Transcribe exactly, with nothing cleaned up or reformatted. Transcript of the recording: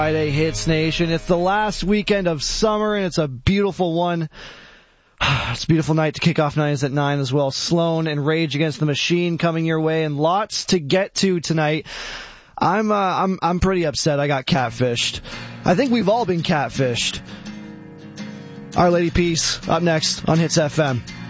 Friday Hits Nation. It's the last weekend of summer, and it's a beautiful one. It's a beautiful night to kick off nights at nine as well. Sloan and Rage Against the Machine coming your way, and lots to get to tonight. I'm uh, I'm I'm pretty upset. I got catfished. I think we've all been catfished. Our Lady Peace up next on Hits F M.